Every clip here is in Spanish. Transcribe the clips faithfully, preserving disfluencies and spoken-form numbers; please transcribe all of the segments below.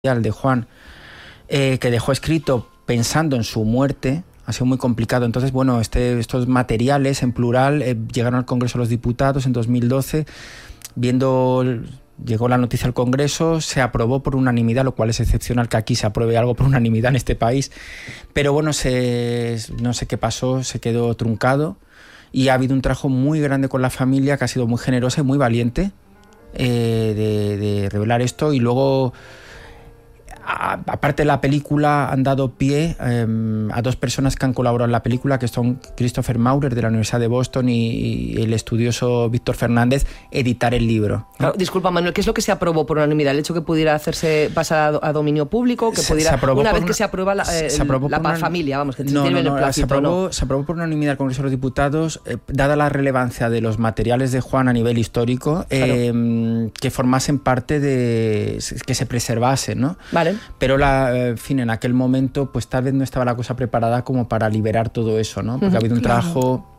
de Juan, eh, que dejó escrito pensando en su muerte. Ha sido muy complicado. Entonces, bueno, este, estos materiales en plural eh, llegaron al Congreso de los Diputados en dos mil doce. Viendo, llegó la noticia al Congreso, se aprobó por unanimidad, lo cual es excepcional que aquí se apruebe algo por unanimidad en este país. Pero bueno, se, no sé qué pasó, se quedó truncado. Y ha habido un trabajo muy grande con la familia, que ha sido muy generosa y muy valiente eh, de, de revelar esto. Y luego, a, aparte de la película, han dado pie eh, a dos personas que han colaborado en la película, que son Christopher Maurer de la Universidad de Boston y, y el estudioso Víctor Fernández, editar el libro. Claro, disculpa, Manuel, ¿qué es lo que se aprobó por unanimidad? ¿El hecho que pudiera hacerse pasar a, a dominio público? Que pudiera, se, se una vez una, que se aprueba la, eh, se aprobó la una, familia, vamos, que no, tiene no, no, el placito, se, aprobó, ¿no? se aprobó por unanimidad al Congreso de los Diputados, eh, dada la relevancia de los materiales de Juan a nivel histórico, claro. eh, que formasen parte de... que se preservasen, ¿no? Vale. Pero la en fin, en aquel momento, pues tal vez no estaba la cosa preparada como para liberar todo eso, ¿no? Porque uh-huh, ha habido un claro. trabajo...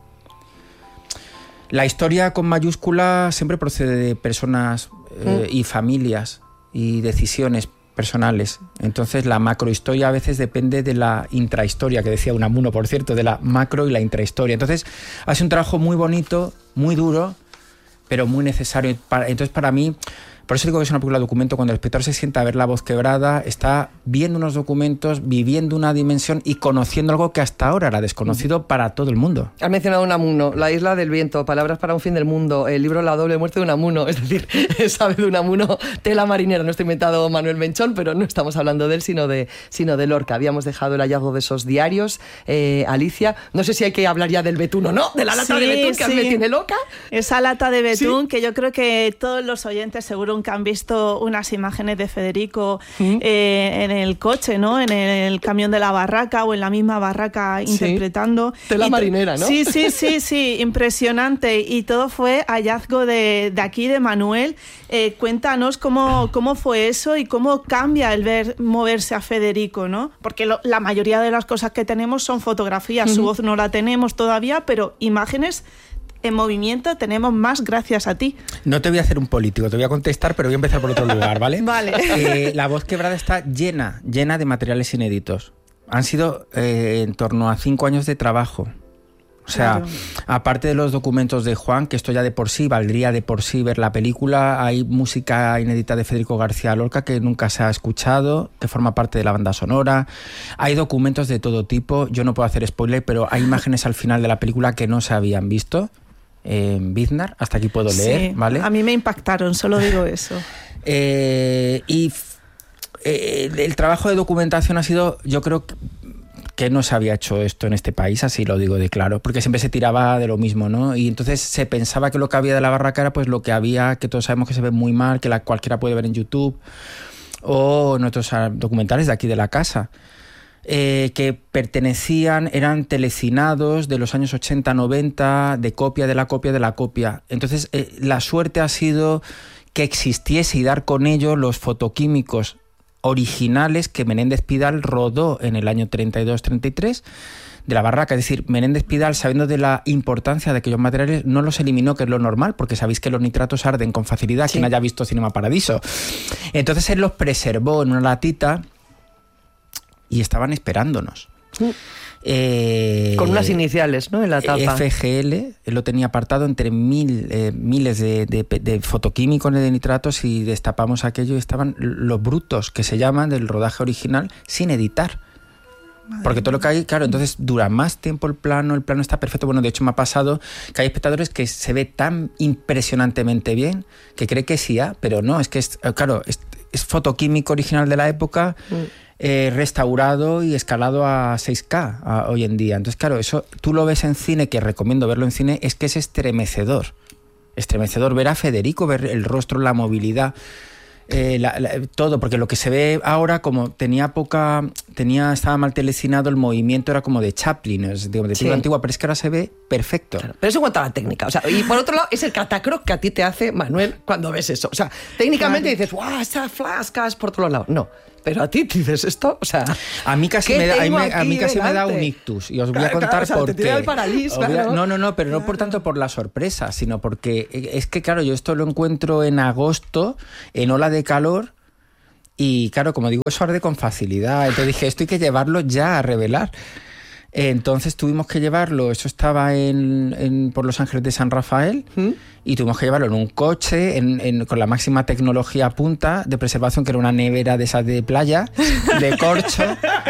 La historia con mayúscula siempre procede de personas eh, uh-huh. y familias y decisiones personales. Entonces la macrohistoria a veces depende de la intrahistoria, que decía Unamuno, por cierto, de la macro y la intrahistoria. Entonces ha sido un trabajo muy bonito, muy duro, pero muy necesario. Entonces para mí... Por eso digo que es una película documento. Cuando el espectador se sienta a ver La voz quebrada, está viendo unos documentos, viviendo una dimensión y conociendo algo que hasta ahora era desconocido para todo el mundo. Has mencionado Unamuno, La isla del viento, Palabras para un fin del mundo, el libro La doble muerte de Unamuno. Es decir, sabe de Unamuno, tela marinera. No está inventado Manuel Menchón, pero no estamos hablando de él, sino de, sino de Lorca. Habíamos dejado el hallazgo de esos diarios. Eh, Alicia, no sé si hay que hablar ya del betún o no, de la lata sí, de betún que sí. a mí me tiene loca. Esa lata de betún, ¿sí? que yo creo que todos los oyentes seguro que han visto unas imágenes de Federico ¿Mm? eh, en el coche, ¿no? En el camión de la barraca o en la misma barraca sí. interpretando. Tela marinera, ¿no? Sí, sí, sí, sí, impresionante. Y todo fue hallazgo de, de aquí, de Manuel. Eh, cuéntanos cómo, cómo fue eso y cómo cambia el ver moverse a Federico, ¿no? Porque lo, la mayoría de las cosas que tenemos son fotografías, uh-huh. su voz no la tenemos todavía, pero imágenes en movimiento tenemos más gracias a ti. No te voy a hacer un político, te voy a contestar, pero voy a empezar por otro lugar, ¿vale? Vale. Eh, La voz quebrada está llena, llena de materiales inéditos. Han sido eh, en torno a cinco años de trabajo. O sea, claro. aparte de los documentos de Juan, que esto ya de por sí, valdría de por sí ver la película, hay música inédita de Federico García Lorca que nunca se ha escuchado, que forma parte de la banda sonora. Hay documentos de todo tipo, yo no puedo hacer spoiler, pero hay imágenes al final de la película que no se habían visto. En Biznar, hasta aquí puedo leer, sí, ¿vale? A mí me impactaron, solo digo eso. eh, y eh, el trabajo de documentación ha sido, yo creo que, que no se había hecho esto en este país, así lo digo de claro, porque siempre se tiraba de lo mismo, ¿no? Y entonces se pensaba que lo que había de la barraca era pues lo que había, que todos sabemos que se ve muy mal, que la, cualquiera puede ver en YouTube, o en otros documentales de aquí de la casa. Eh, que pertenecían, eran telecinados de los años ochenta, noventa, de copia de la copia de la copia. Entonces, eh, la suerte ha sido que existiese y dar con ello los fotoquímicos originales que Menéndez Pidal rodó en el año treinta y dos treinta y tres de la barraca. Es decir, Menéndez Pidal, sabiendo de la importancia de aquellos materiales, no los eliminó, que es lo normal, porque sabéis que los nitratos arden con facilidad, sí. Quien haya visto Cinema Paradiso. Entonces, él los preservó en una latita y estaban esperándonos. Uh, eh, Con unas iniciales, ¿no? En la tapa. F G L, él lo tenía apartado entre mil, eh, miles de, de, de fotoquímicos de nitratos, y destapamos aquello y estaban los brutos, que se llaman, del rodaje original, sin editar. Madre Porque todo lo que hay, claro, entonces dura más tiempo el plano, el plano está perfecto. Bueno, de hecho me ha pasado que hay espectadores que se ve tan impresionantemente bien que cree que sí, ¿eh? Pero no, es que es, claro, es, es fotoquímico original de la época, mm. Eh, restaurado y escalado a seis K a, hoy en día. Entonces, claro, eso tú lo ves en cine, que recomiendo verlo en cine, es que es estremecedor. Estremecedor ver a Federico, ver el rostro, la movilidad, eh, la, la, todo, porque lo que se ve ahora, como tenía poca, tenía, estaba mal telecinado, el movimiento era como de Chaplin, es de, de sí. la antigua, pero es que ahora se ve perfecto. Claro, pero eso en cuanto a la técnica, o sea, y por otro lado es el catacroc que a ti te hace, Manuel, cuando ves eso. O sea, técnicamente claro. dices, ¡guau! Estas flascas por todos lados. No. Pero a ti dices esto, o sea... A mí casi, me da, a mí, a mí casi me da un ictus, y os voy claro, a contar claro, o sea, por te qué. tira el paralís, claro. No, no, no, pero claro. no por tanto por la sorpresa, sino porque es que, claro, yo esto lo encuentro en agosto, en ola de calor, Y claro, como digo, eso arde con facilidad. Entonces dije, esto hay que llevarlo ya a revelar. Entonces tuvimos que llevarlo, eso estaba en, en, por Los Ángeles de San Rafael, ¿Mm? y tuvimos que llevarlo en un coche en, en, con la máxima tecnología punta de preservación, que era una nevera de esas de playa, de corcho.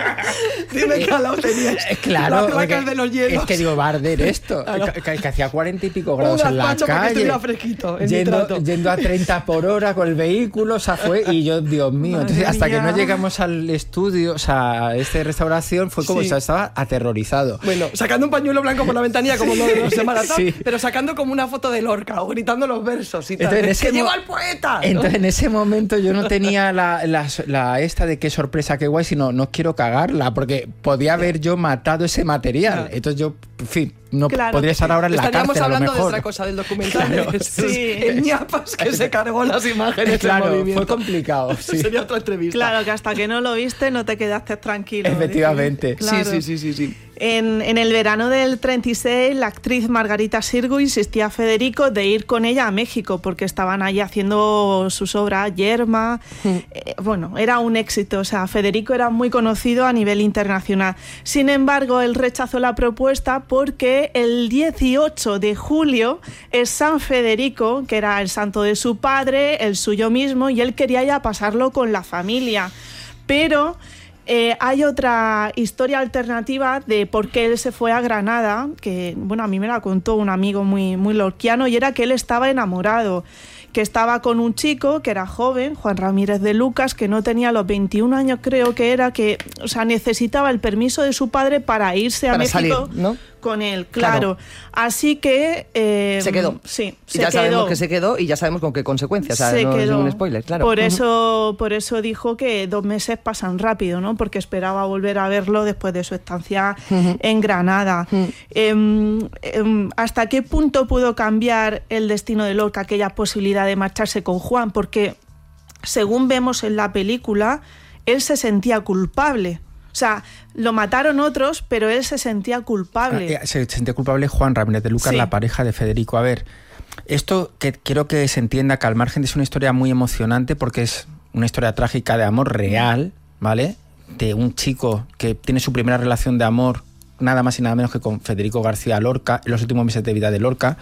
Dime que al lado tenías eh, claro, las placas de los hielos. Es que digo, va a arder esto, claro. que, que hacía cuarenta y pico grados en la calle, fresquito, en yendo, yendo a treinta por hora con el vehículo, o sea, fue, y yo, Dios mío, Madre entonces hasta mía. que no llegamos al estudio, o sea, a esta restauración, fue como, sí. o sea, estaba aterrorizado. Bueno, sacando un pañuelo blanco por la ventanilla como lo de los de Maratón, sí. pero sacando como una foto de Lorca o gritando los versos y tal. Entonces, ¡Que lleva al poeta! Entonces, ¿no? En ese momento yo no tenía la, la, la esta de qué sorpresa, qué guay, sino no quiero cagarla, porque podía haber yo matado ese material. Entonces yo, en fin, no claro. podría estar ahora en la cárcel. Estaríamos hablando a lo mejor. de otra cosa del documental. Claro, sí. El ñapas que se cargó las imágenes. Claro, fue complicado. Sí. Sería otra entrevista. Claro, que hasta que no lo viste no te quedaste tranquilo. Efectivamente. Claro. Sí, sí, sí, sí, sí. En, en el verano del treinta y seis, la actriz Margarita Xirgu insistía a Federico de ir con ella a México porque estaban allí haciendo sus obras, Yerma. Mm. Eh, bueno, era un éxito. O sea, Federico era muy conocido a nivel internacional. Sin embargo, él rechazó la propuesta porque el dieciocho de julio es San Federico, que era el santo de su padre, el suyo mismo, y él quería ya pasarlo con la familia. Pero Eh, hay otra historia alternativa de por qué él se fue a Granada, que bueno, a mí me la contó un amigo muy, muy lorquiano, y era que él estaba enamorado, que estaba con un chico que era joven, Juan Ramírez de Lucas, que no tenía los veintiún años, creo que era, que o sea, necesitaba el permiso de su padre para irse a para México, salir, ¿no? Con él, claro. claro. Así que eh, se quedó. Sí, se ya quedó. sabemos que se quedó y ya sabemos con qué consecuencias. O sea, se no quedó. Es un spoiler, claro. Por uh-huh. eso, por eso dijo que dos meses pasan rápido, ¿no? Porque esperaba volver a verlo después de su estancia uh-huh. en Granada. Uh-huh. Eh, eh, ¿Hasta qué punto pudo cambiar el destino de Lorca aquella posibilidad de marcharse con Juan? Porque según vemos en la película, él se sentía culpable. O sea, lo mataron otros, pero él se sentía culpable. Ah, se sentía culpable Juan Ramírez de Lucas, sí. la pareja de Federico. A ver, esto que quiero que se entienda, que al margen es una historia muy emocionante porque es una historia trágica de amor real, ¿vale? De un chico que tiene su primera relación de amor nada más y nada menos que con Federico García Lorca, en los últimos meses de vida de Lorca.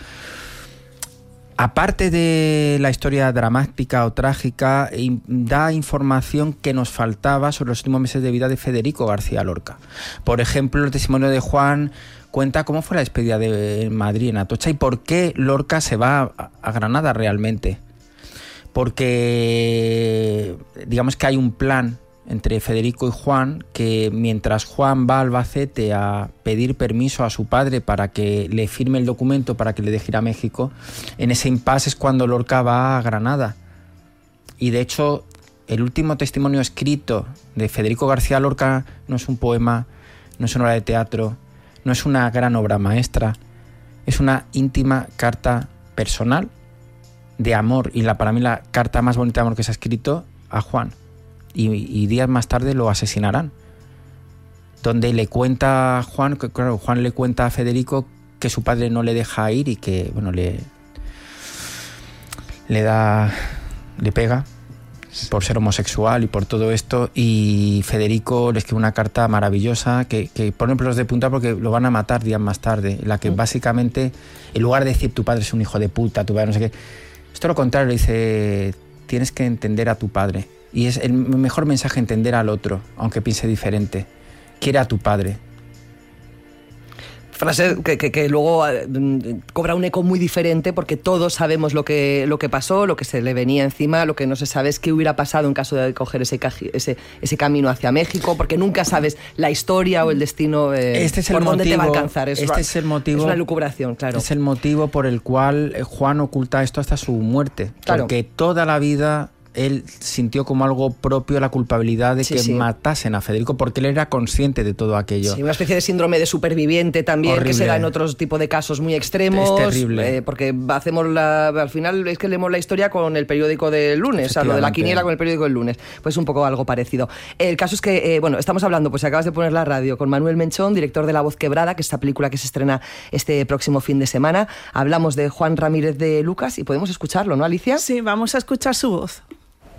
Aparte de la historia dramática o trágica, da información que nos faltaba sobre los últimos meses de vida de Federico García Lorca. Por ejemplo, el testimonio de Juan cuenta cómo fue la despedida de Madrid en Atocha y por qué Lorca se va a Granada realmente. Porque digamos que hay un plan entre Federico y Juan, que mientras Juan va a Albacete a pedir permiso a su padre para que le firme el documento para que le deje ir a México, en ese impasse es cuando Lorca va a Granada. Y de hecho, el último testimonio escrito de Federico García Lorca no es un poema, no es una obra de teatro, no es una gran obra maestra, es una íntima carta personal de amor, y la, para mí la carta más bonita de amor que se ha escrito a Juan. Y, y días más tarde lo asesinarán, donde le cuenta a Juan, que, claro, Juan le cuenta a Federico que su padre no le deja ir y que, bueno, le le da, le pega por ser homosexual y por todo esto, y Federico le escribe una carta maravillosa que, que pone pelos de punta porque lo van a matar días más tarde, en la que básicamente, en lugar de decir tu padre es un hijo de puta, tu padre no sé qué, esto lo contrario, le dice tienes que entender a tu padre. Y es el mejor mensaje, entender al otro, aunque piense diferente. Quiere a tu padre. Frase que, que, que luego eh, cobra un eco muy diferente porque todos sabemos lo que, lo que pasó, lo que se le venía encima, lo que no se sabe es qué hubiera pasado en caso de coger ese, ese, ese camino hacia México, porque nunca sabes la historia o el destino eh, este es el por motivo, dónde te va a alcanzar. Es, este es el motivo, es una lucubración, claro. Es el motivo por el cual Juan oculta esto hasta su muerte. Claro. Porque toda la vida él sintió como algo propio la culpabilidad de sí, que sí. matasen a Federico, porque él era consciente de todo aquello. Sí, una especie de síndrome de superviviente también, horrible. Que se da en otros tipos de casos muy extremos. Es terrible. Eh, porque hacemos la, al final es que leemos la historia con el periódico del lunes, o sea, lo de la quiniela con el periódico del lunes. Pues un poco algo parecido. El caso es que, eh, bueno, estamos hablando, pues acabas de poner la radio, con Manuel Menchón, director de La Voz Quebrada, que es esta película que se estrena este próximo fin de semana. Hablamos de Juan Ramírez de Lucas y podemos escucharlo, ¿no, Alicia? Sí, vamos a escuchar su voz.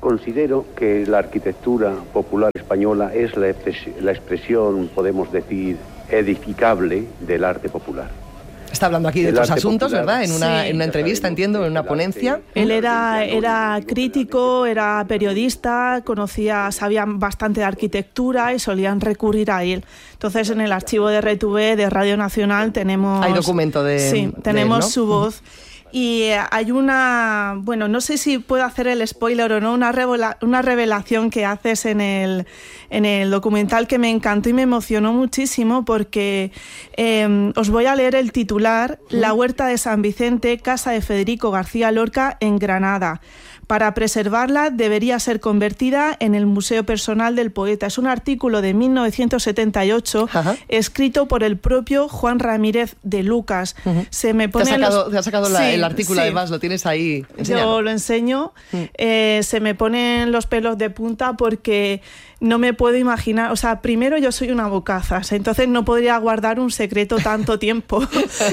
Considero que la arquitectura popular española es la, expres- la expresión, podemos decir, edificable del arte popular. Está hablando aquí de El otros arte asuntos, popular. ¿verdad? En una, Sí. en una entrevista, entiendo, en una ponencia. Él era, era crítico, era periodista, conocía, sabía bastante de arquitectura y solían recurrir a él. Entonces, en el archivo de R T V de Radio Nacional tenemos... Hay documento de Sí, de tenemos él, ¿no? su voz. Y eh, hay una, bueno, no sé si puedo hacer el spoiler o no, una, revela, una revelación que haces en el, en el documental que me encantó y me emocionó muchísimo porque eh, os voy a leer el titular: La Huerta de San Vicente, casa de Federico García Lorca en Granada. Para preservarla debería ser convertida en el museo personal del poeta. Es un artículo de mil novecientos setenta y ocho, Ajá. escrito por el propio Juan Ramírez de Lucas. Uh-huh. Se me Te has pone sacado, los... te has sacado la- Sí, el artículo, sí. además, lo tienes ahí. Yo Enséñalo. lo enseño. Mm. Eh, se me ponen los pelos de punta porque no me puedo imaginar, o sea, primero yo soy una bocazas, entonces no podría guardar un secreto tanto tiempo.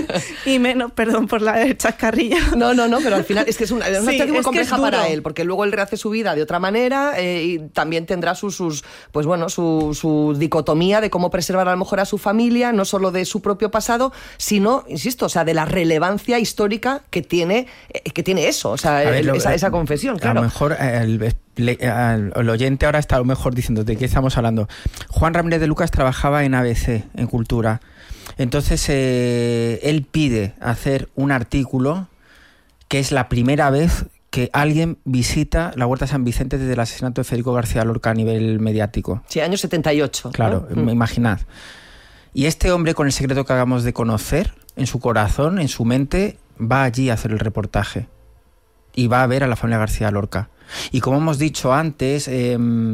Y menos, perdón por la chascarrilla. No, no, no, pero al final es que es una, es una Sí, situación muy es que compleja es duro. para él, porque luego él rehace su vida de otra manera eh, y también tendrá sus, sus pues bueno, su, su dicotomía de cómo preservar a lo mejor a su familia, no solo de su propio pasado, sino, insisto, o sea, de la relevancia histórica que tiene, eh, que tiene eso, o sea, A ver, el- lo- esa, esa confesión, A claro. lo mejor el, el, el oyente ahora está a lo mejor diciendo de qué estamos hablando. Juan Ramírez de Lucas trabajaba en A B C, en Cultura. Entonces eh, él pide hacer un artículo que es la primera vez que alguien visita la Huerta de San Vicente desde el asesinato de Federico García Lorca a nivel mediático. Sí, año setenta y ocho. Claro, ¿no? Mm. imaginad. Y este hombre, con el secreto que acabamos de conocer, en su corazón, en su mente, va allí a hacer el reportaje. Y va a ver a la familia García Lorca. Y como hemos dicho antes, eh,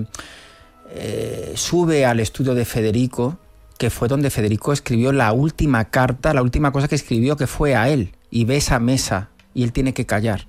eh, sube al estudio de Federico, que fue donde Federico escribió la última carta, la última cosa que escribió, que fue a él. Y ve esa mesa, y él tiene que callar.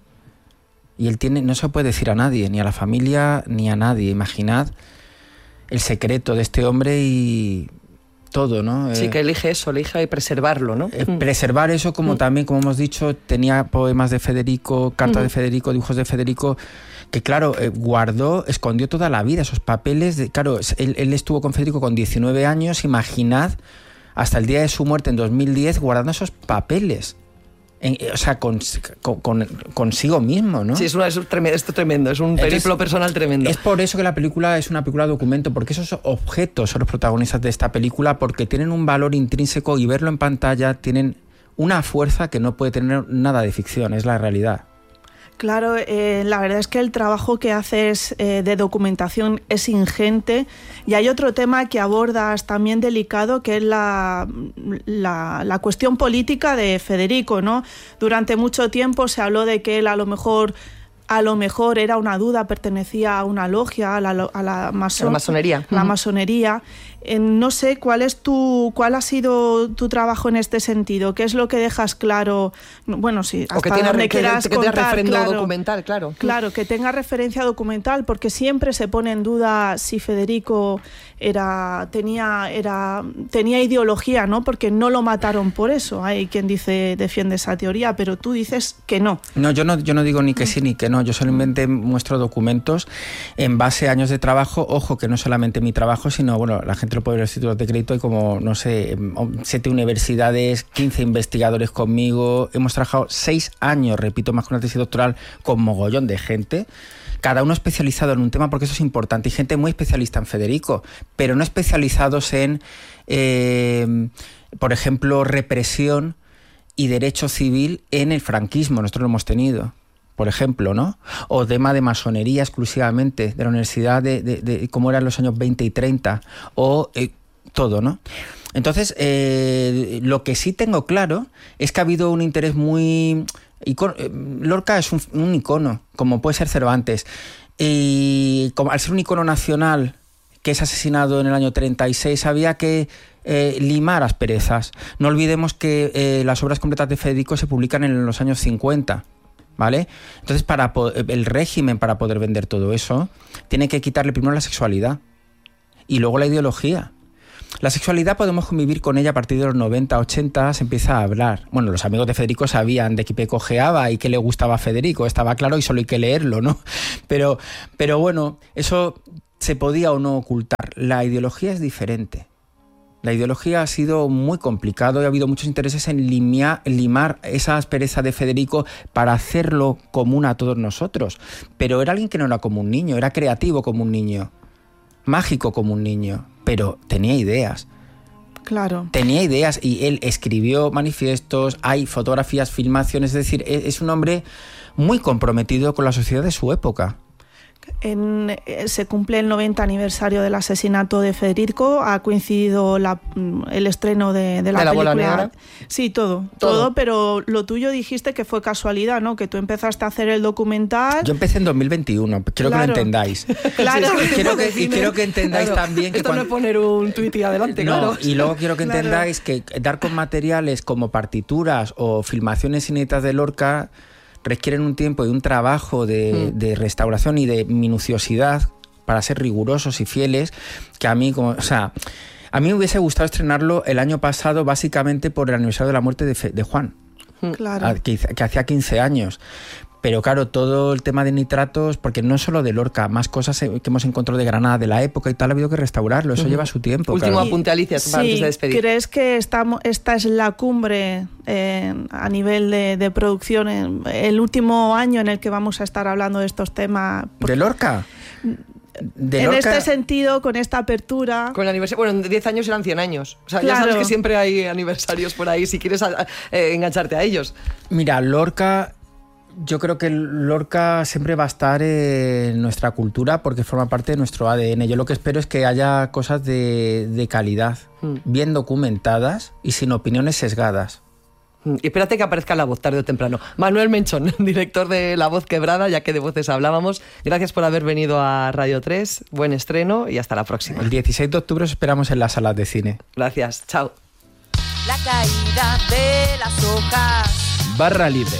Y él tiene, no se puede decir a nadie, ni a la familia, ni a nadie. Imaginad el secreto de este hombre y todo, ¿no? Sí, Eh, que elige eso, elige preservarlo, ¿no? eh, Mm. preservar eso, como Mm. también, como hemos dicho, tenía poemas de Federico, cartas Ujú. de Federico, dibujos de Federico, que claro, eh, guardó, escondió toda la vida esos papeles. De, claro, es- él, él estuvo con Federico con diecinueve años, imaginad, hasta el día de su muerte en dos mil diez, guardando esos papeles. En- eh, o sea, con, con- con- consigo mismo, ¿no? Sí, es, una, es, un tremendo, esto es tremendo, es un Entonces, periplo personal tremendo. Es por eso que la película es una película documento, porque esos objetos son los protagonistas de esta película, porque tienen un valor intrínseco y verlo en pantalla tienen una fuerza que no puede tener nada de ficción, es la realidad. Claro, eh, la verdad es que el trabajo que haces eh, de documentación es ingente, y hay otro tema que abordas también delicado, que es la, la, la cuestión política de Federico, ¿no? Durante mucho tiempo se habló de que él a lo mejor a lo mejor era una duda, pertenecía a una logia, a la, a la, mason- La masonería. La Ujú. masonería. Eh, no sé cuál es tu, cuál ha sido tu trabajo en este sentido. ¿Qué es lo que dejas claro? Bueno, sí, hasta O que tiene, donde que, quieras que tenga contar, referendo claro. documental, claro. Claro, que tenga referencia documental, porque siempre se pone en duda si Federico era tenía era tenía ideología, ¿no? Porque no lo mataron por eso. Hay quien dice defiende esa teoría, pero tú dices que no. No, yo no, yo no digo ni que sí ni que no, yo solamente muestro documentos en base a años de trabajo. Ojo, que no solamente mi trabajo, sino, bueno, la gente lo puede ver en los títulos de crédito, y como, no sé, siete universidades, quince investigadores conmigo, hemos trabajado seis años, repito, más que una tesis doctoral, con mogollón de gente, cada uno especializado en un tema, porque eso es importante, y gente muy especialista en Federico, pero no especializados en, eh, por ejemplo, represión y derecho civil en el franquismo. Nosotros lo hemos tenido, por ejemplo, ¿no? O tema de masonería exclusivamente, de la universidad de, de, de cómo eran los años veinte y treinta, o eh, todo, ¿no? Entonces, eh, lo que sí tengo claro es que ha habido un interés muy... Icono, eh, Lorca es un, un icono, como puede ser Cervantes, y como, al ser un icono nacional que es asesinado en el año treinta y seis, había que eh, limar asperezas. No olvidemos que eh, las obras completas de Federico se publican en los años cincuenta, ¿vale? Entonces, para el régimen, para poder vender todo eso, tiene que quitarle primero la sexualidad y luego la ideología. la sexualidad podemos convivir con ella a partir de los noventa, ochenta, se empieza a hablar. Bueno, los amigos de Federico sabían de qué cojeaba y qué le gustaba a Federico, estaba claro y solo hay que leerlo, ¿no? Pero, pero bueno, eso se podía o no ocultar. La ideología es diferente. La ideología ha sido muy complicado y ha habido muchos intereses en, limia, en limar esa aspereza de Federico para hacerlo común a todos nosotros. Pero era alguien que no era como un niño, era creativo como un niño, mágico como un niño, pero tenía ideas. Claro. Tenía ideas y él escribió manifiestos, hay fotografías, filmaciones, es decir, es un hombre muy comprometido con la sociedad de su época. En, eh, se cumple el noventa aniversario del asesinato de Federico, ha coincidido la, el estreno de, de la, ¿De la película. Bola Negra? Sí, todo, todo, todo, pero lo tuyo dijiste que fue casualidad, ¿no? Que tú empezaste a hacer el documental. Yo empecé en dos mil veintiuno, quiero claro. que lo entendáis. Claro. Y quiero que, y quiero que entendáis claro. también que esto cuando... no es poner un tuit y adelante, no, claro. Y luego quiero que Claro. entendáis que dar con materiales como partituras o filmaciones inéditas de Lorca requieren un tiempo y un trabajo de, mm. de restauración y de minuciosidad para ser rigurosos y fieles, que a mí, como, o sea, a mí me hubiese gustado estrenarlo el año pasado básicamente por el aniversario de la muerte de, Fe, de Juan, claro. que, que hacía quince años. Pero claro, todo el tema de nitratos, porque no solo de Lorca, más cosas que hemos encontrado de Granada, de la época y tal, ha habido que restaurarlo, eso uh-huh. lleva su tiempo. Último claro. apunte, Alicia, sí, antes de despedir. ¿Crees que esta, esta es la cumbre eh, a nivel de, de producción, en el último año en el que vamos a estar hablando de estos temas? Porque... ¿De Lorca? De en Lorca... este sentido, con esta apertura... Con el aniversario, bueno, en diez años eran cien años. O sea, claro. Ya sabes que siempre hay aniversarios por ahí, si quieres a, eh, engancharte a ellos. Mira, Lorca... Yo creo que Lorca siempre va a estar en nuestra cultura porque forma parte de nuestro A D N. Yo lo que espero es que haya cosas de, de calidad, mm. bien documentadas y sin opiniones sesgadas. Mm. Y espérate que aparezca La Voz tarde o temprano. Manuel Menchón, director de La Voz Quebrada, ya que de voces hablábamos. Gracias por haber venido a Radio tres. Buen estreno y hasta la próxima. El dieciséis de octubre os esperamos en las salas de cine. Gracias, chao. La caída de las hojas. Barra libre.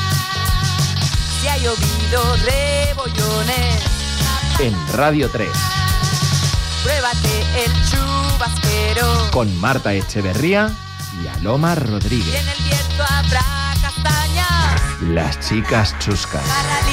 Si ha llovido rebollones en Radio tres. Pruébate el chubasquero con Marta Echeverría y Aloma Rodríguez. Y en el viento habrá castañas. Las chicas chuscas.